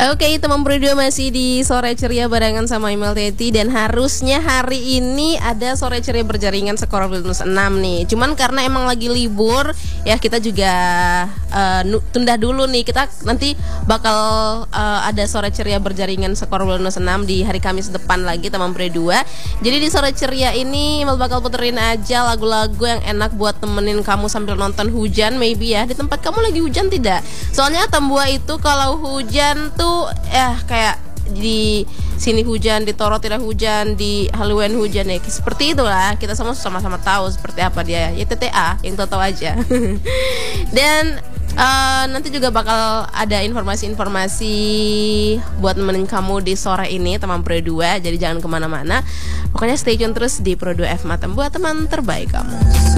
Oke, teman berdua masih di Sore Ceria barengan sama Email Teti. Dan harusnya hari ini ada Sore Ceria berjaringan Skor Plus 6 nih. Cuman karena emang lagi libur, ya kita juga tunda dulu nih. Kita nanti bakal ada Sore Ceria berjaringan Skor Plus 6 di hari Kamis depan lagi, teman berdua. Jadi di Sore Ceria ini Email bakal puterin aja lagu-lagu yang enak buat temenin kamu sambil nonton hujan, maybe ya. Di tempat kamu lagi hujan tidak? Soalnya Tambua itu kalau hujan tuh kayak di sini hujan, di Toro tidak hujan, di Haluan hujan ya. Seperti itulah, kita semua sama-sama tahu seperti apa dia. Ya TTA, yang tahu aja. Dan nanti juga bakal ada informasi-informasi buat nemenin kamu di sore ini, teman Pro 2. Jadi jangan kemana-mana. Pokoknya stay tune terus di Pro 2 F Matem buat teman terbaik kamu.